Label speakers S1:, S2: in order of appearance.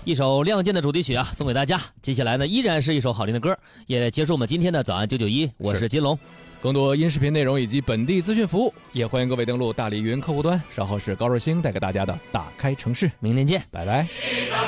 S1: 一首《亮剑》的主题曲啊，送给大家。接下来呢，依然是一首好听的歌，也结束我们今天的早安991。我是金龙。
S2: 更多音视频内容以及本地资讯服务，也欢迎各位登录大理云客户端。稍后是高若星带给大家的打开城市。
S1: 明天见，
S2: 拜拜。